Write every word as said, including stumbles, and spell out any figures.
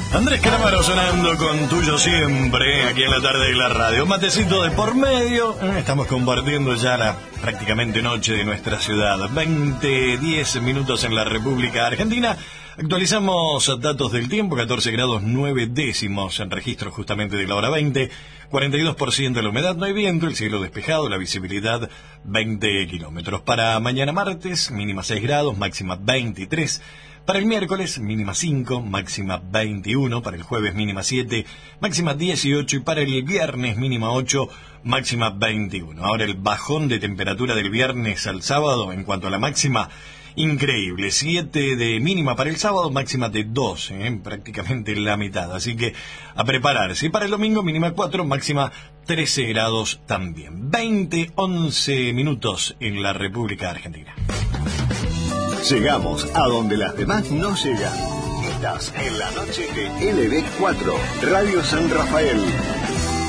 Andrés Calamaro sonando con Tuyo Siempre, aquí en la tarde de la radio. Un matecito de por medio. Estamos compartiendo ya la prácticamente noche de nuestra ciudad. veinte, diez minutos en la República Argentina. Actualizamos datos del tiempo, catorce grados nueve décimos en registro justamente de la hora veinte, cuarenta y dos por ciento de la humedad, no hay viento, el cielo despejado, la visibilidad veinte kilómetros. Para mañana martes, mínima seis grados, máxima veintitrés. Para el miércoles, mínima cinco, máxima veintiuno. Para el jueves, mínima siete, máxima dieciocho. Y para el viernes, mínima ocho, máxima veintiuno. Ahora el bajón de temperatura del viernes al sábado en cuanto a la máxima, increíble. siete de mínima para el sábado, máxima de dos, ¿eh? Prácticamente la mitad. Así que a prepararse. Y para el domingo, mínima cuatro, máxima trece grados también. veinte, once minutos en la República Argentina. Llegamos a donde las demás no llegan. Estás en la noche de L B cuatro, Radio San Rafael.